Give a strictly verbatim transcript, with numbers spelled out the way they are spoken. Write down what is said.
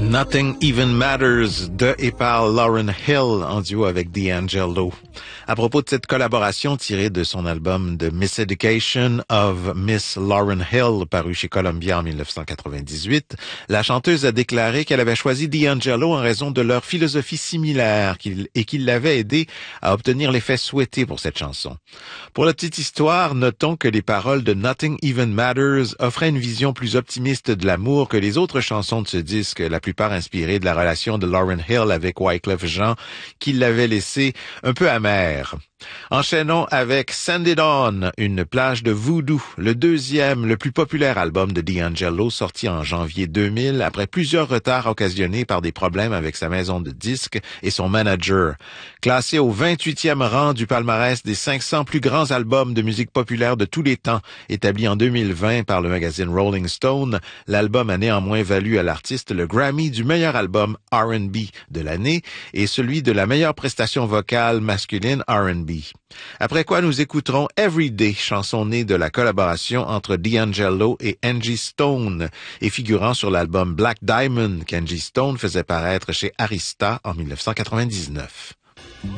Nothing Even Matters de et par Lauryn Hill en duo avec D'Angelo. À propos de cette collaboration tirée de son album The Miseducation of Miss Lauryn Hill paru chez Columbia en dix-neuf cent quatre-vingt-dix-huit, la chanteuse a déclaré qu'elle avait choisi D'Angelo en raison de leur philosophie similaire qu'il, et qu'il l'avait aidé à obtenir l'effet souhaité pour cette chanson. Pour la petite histoire, notons que les paroles de Nothing Even Matters offraient une vision plus optimiste de l'amour que les autres chansons de ce disque, la plupart inspirées de la relation de Lauryn Hill avec Wyclef Jean, qui l'avait laissé un peu amer. Enchaînons avec Send It On, une plage de voodoo, le deuxième, le plus populaire album de D'Angelo, sorti en janvier deux mille, après plusieurs retards occasionnés par des problèmes avec sa maison de disques et son manager. Classé au vingt-huitième rang du palmarès des cinq cents plus grands albums de musique populaire de tous les temps, établi en deux mille vingt par le magazine Rolling Stone, l'album a néanmoins valu à l'artiste le Grammy du meilleur album R and B de l'année et celui de la meilleure prestation vocale masculine R and B. Après quoi nous écouterons Everyday, chanson née de la collaboration entre D'Angelo et Angie Stone et figurant sur l'album Black Diamond qu'Angie Stone faisait paraître chez Arista en dix-neuf cent quatre-vingt-dix-neuf.